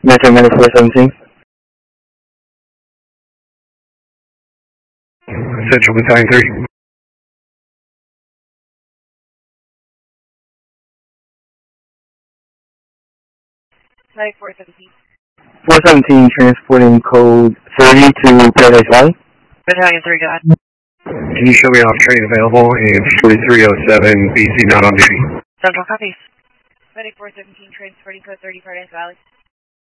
Metro minus 417. Central Battalion 3. 417. 417 transporting code 30 to Paradise Valley. Battalion 3, go ahead. Can you show me off train available and 4307 BC not on duty? Central copies. 417 transporting code 30 Paradise Valley.